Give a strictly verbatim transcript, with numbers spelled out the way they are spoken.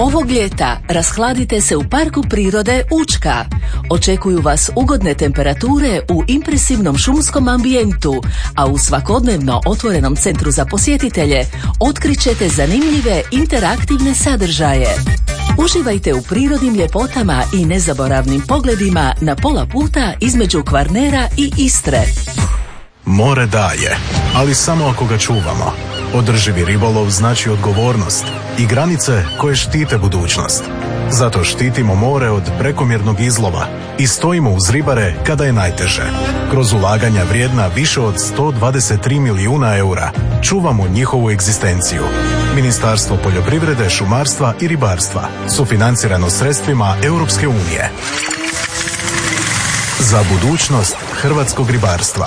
Ovog ljeta rashladite se u Parku prirode Učka. Očekuju vas ugodne temperature u impresivnom šumskom ambijentu, a u svakodnevno otvorenom centru za posjetitelje otkrićete zanimljive interaktivne sadržaje. Uživajte u prirodnim ljepotama i nezaboravnim pogledima na pola puta između Kvarnera i Istre. More daje, ali samo ako ga čuvamo. Održivi ribolov znači odgovornost i granice koje štite budućnost. Zato štitimo more od prekomjernog izlova i stojimo uz ribare kada je najteže. Kroz ulaganja vrijedna više od sto dvadeset tri milijuna eura čuvamo njihovu egzistenciju. Ministarstvo poljoprivrede, šumarstva i ribarstva, sufinancirano sredstvima Europske unije. Za budućnost hrvatskog ribarstva.